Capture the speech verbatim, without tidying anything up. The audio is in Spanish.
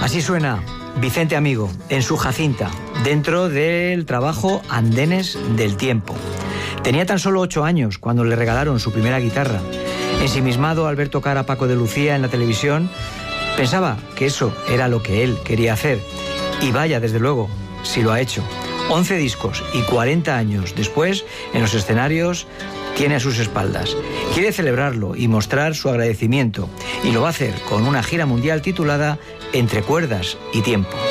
Así suena Vicente Amigo en su Jacinta, dentro del trabajo Andenes del Tiempo. Tenía tan solo ocho años cuando le regalaron su primera guitarra. Ensimismado al ver tocar a Paco de Lucía en la televisión, pensaba que eso era lo que él quería hacer. Y vaya, desde luego, si lo ha hecho. once discos y cuarenta años después, en los escenarios, tiene a sus espaldas. Quiere celebrarlo y mostrar su agradecimiento. Y lo va a hacer con una gira mundial titulada Entre cuerdas y tiempo.